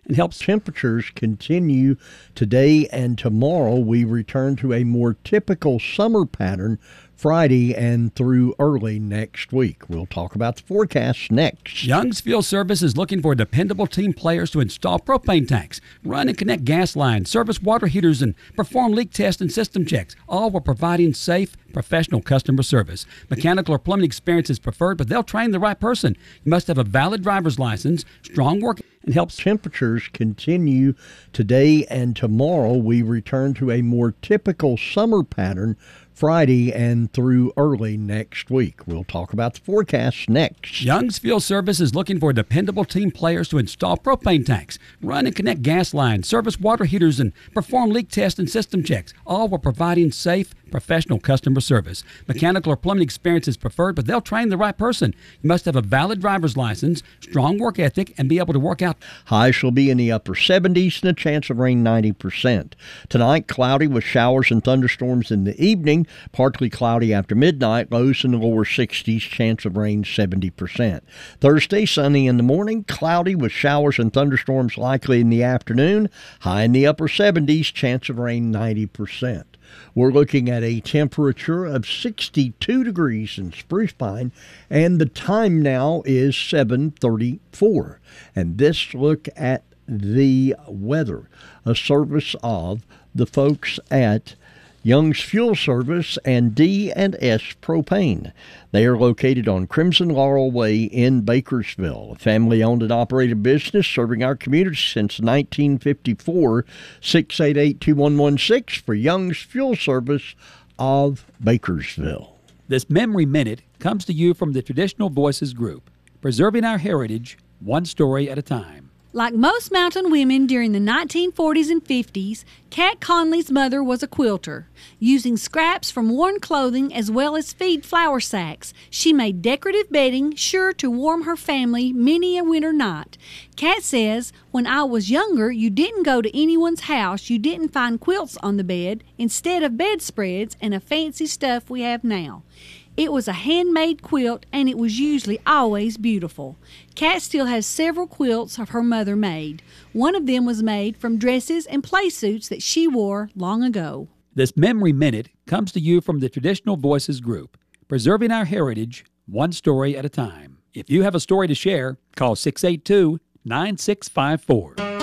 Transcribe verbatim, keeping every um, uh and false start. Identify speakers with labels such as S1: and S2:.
S1: and helps temperatures continue today and tomorrow. We return to a more typical summer pattern Friday and through early next week. We'll talk about the forecast next.
S2: Young's Fuel Service is looking for dependable team players to install propane tanks, run and connect gas lines, service water heaters, and perform leak tests and system checks, all while providing safe, professional customer service. Mechanical or plumbing experience is preferred, but they'll train the right person. You must have a valid driver's license, strong work, and helps
S1: temperatures continue today and tomorrow. We return to a more typical summer pattern Friday and through early next week. We'll talk about the forecast next.
S2: Young's Fuel Service is looking for dependable team players to install propane tanks, run and connect gas lines, service water heaters, and perform leak tests and system checks, all while providing safe, professional customer service. Mechanical or plumbing experience is preferred, but they'll train the right person. You must have a valid driver's license, strong work ethic, and be able to work out.
S1: Highs will be in the upper seventies and a chance of rain ninety percent. Tonight, cloudy with showers and thunderstorms in the evening, partly cloudy after midnight, lows in the lower sixties, chance of rain seventy percent. Thursday, sunny in the morning, cloudy with showers and thunderstorms likely in the afternoon, high in the upper seventies, chance of rain ninety percent. We're looking at a temperature of sixty-two degrees in Spruce Pine, and the time now is seven thirty-four. And this look at the weather, a service of the folks at Young's Fuel Service and D and S Propane. They are located on Crimson Laurel Way in Bakersville, a family-owned and operated business serving our community since nineteen fifty-four. six eight eight, two one one six for Young's Fuel Service of Bakersville.
S3: This Memory Minute comes to you from the Traditional Voices Group, preserving our heritage one story at a time.
S4: Like most mountain women during the nineteen forties and fifties, Kat Conley's mother was a quilter. Using scraps from worn clothing as well as feed flour sacks, she made decorative bedding sure to warm her family many a winter night. Kat says, "When I was younger, you didn't go to anyone's house you didn't find quilts on the bed instead of bedspreads and the fancy stuff we have now. It was a handmade quilt, and it was usually always beautiful." Kat still has several quilts of her mother made. One of them was made from dresses and play suits that she wore long ago.
S3: This Memory Minute comes to you from the Traditional Voices Group, preserving our heritage one story at a time. If you have a story to share, call six eight two, nine six five four.